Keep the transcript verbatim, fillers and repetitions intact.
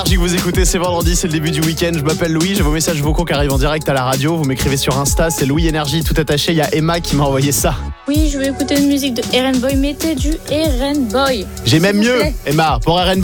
Que vous écoutez, c'est vendredi, c'est le début du week-end. Je m'appelle Louis, j'ai vos messages vocaux qui arrivent en direct à la radio. Vous m'écrivez sur Insta, c'est Louis Énergie tout attaché. Il y a Emma qui m'a envoyé ça. Oui, je veux écouter une musique de R and Boy. Mettez du R and Boy. J'ai même mieux, Emma, pour R and